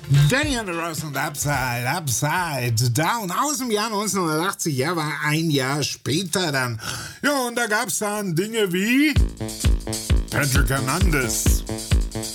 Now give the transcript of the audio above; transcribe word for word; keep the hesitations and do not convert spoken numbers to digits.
Diana Ross und Upside, Upside Down aus dem Jahr neunzehnhundertachtzig, ja, war ein Jahr später dann. Ja, und da gab's dann Dinge wie Patrick Hernandez,